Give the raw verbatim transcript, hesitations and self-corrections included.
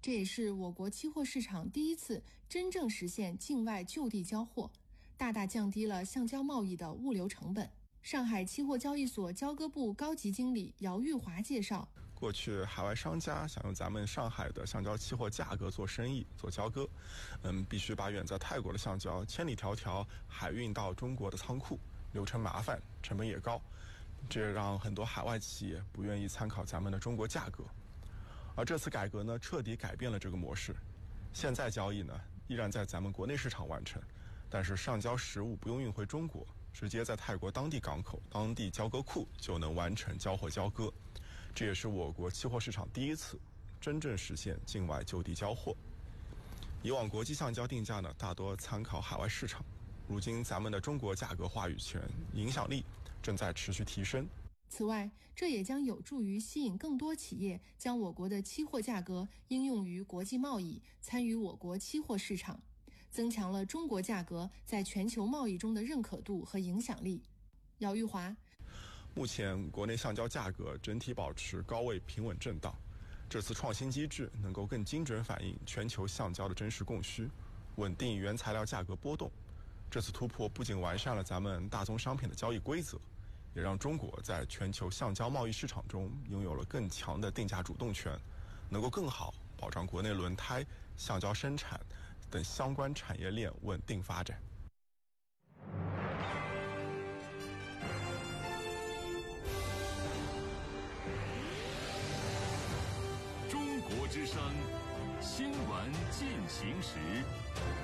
这也是我国期货市场第一次真正实现境外就地交货，大大降低了橡胶贸易的物流成本。上海期货交易所交割部高级经理姚玉华介绍， 过去海外商家想用咱们上海的橡胶期货价格做生意做交割，嗯，必须把远在泰国的橡胶千里迢迢海运到中国的仓库，流程麻烦，成本也高，这让很多海外企业不愿意参考咱们的中国价格。而这次改革呢，彻底改变了这个模式。现在交易呢，依然在咱们国内市场完成，但是上交实物不用运回中国，直接在泰国当地港口、当地交割库就能完成交货交割。这也是我国期货市场第一次真正实现境外就地交货。以往国际橡胶定价呢，大多参考海外市场，如今咱们的中国价格话语权、影响力正在持续提升。 此外，这也将有助于吸引更多企业将我国的期货价格应用于国际贸易，参与我国期货市场，增强了中国价格在全球贸易中的认可度和影响力。姚玉华， 目前国内橡胶价格整体保持高位平稳震荡，这次创新机制能够更精准反映全球橡胶的真实供需，稳定原材料价格波动。这次突破不仅完善了咱们大宗商品的交易规则，也让中国在全球橡胶贸易市场中拥有了更强的定价主动权，能够更好保障国内轮胎、橡胶生产等相关产业链稳定发展。 中国之声，新闻进行时。